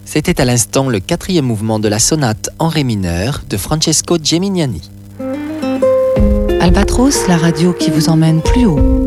C'était à l'instant le 4e mouvement de la sonate en ré mineur de Francesco Geminiani. Albatros, la radio qui vous emmène plus haut.